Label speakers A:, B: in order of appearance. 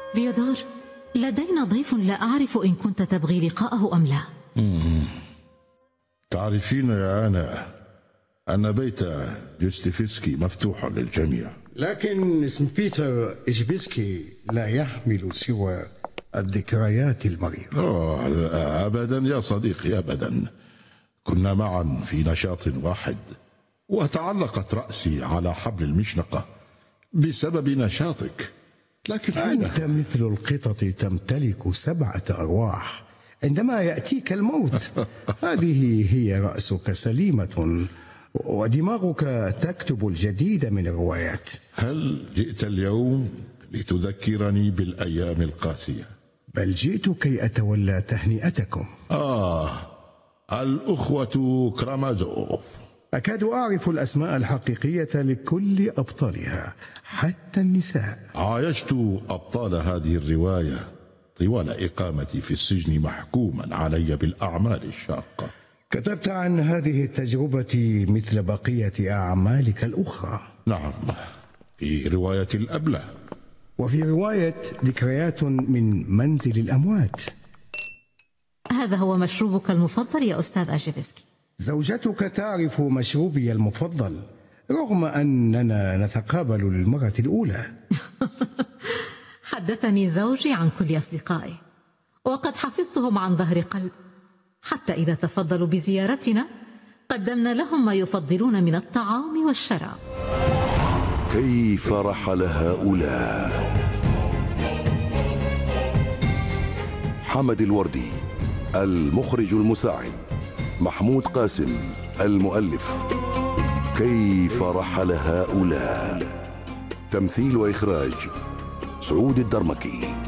A: فيودور، لدينا ضيف لا أعرف إن كنت تبغي لقاءه أم لا.
B: تعرفين يا أنا أن بيت يوستيفسكي مفتوح للجميع،
C: لكن اسم بيتر إجبسكي لا يحمل سوى الذكريات المريرة.
B: لا أبدا يا صديقي، أبدا. كنا معا في نشاط واحد، وتعلقت رأسي على حبل المشنقة بسبب نشاطك. لكن
C: أنت مثل القطط تمتلك 7 أرواح. عندما يأتيك الموت هذه هي رأسك سليمة ودماغك تكتب الجديد من الروايات.
B: هل جئت اليوم لتذكرني بالأيام القاسية؟
C: بل جئت كي أتولى تهنئتكم.
B: الأخوة كرامازوف.
C: أكاد أعرف الأسماء الحقيقية لكل أبطالها حتى النساء.
B: عايشت أبطال هذه الرواية طوال إقامتي في السجن محكوما علي بالأعمال الشاقة.
C: كتبت عن هذه التجربة مثل بقية أعمالك الأخرى.
B: نعم، في رواية الأبلة،
C: وفي رواية ذكريات من منزل الأموات.
A: هذا هو مشروبك المفضل يا أستاذ أجيفسكي.
C: زوجتك تعرف مشروبي المفضل رغم أننا نتقابل للمرة الأولى.
A: حدثني زوجي عن كل أصدقائي، وقد حفظتهم عن ظهر قلب، حتى إذا تفضلوا بزيارتنا قدمنا لهم ما يفضلون من الطعام والشراب.
D: كيف رحل هؤلاء؟ حمد الوردي المخرج المساعد، محمود قاسم المؤلف. كيف رحل هؤلاء؟ تمثيل وإخراج سعود الدرمكي.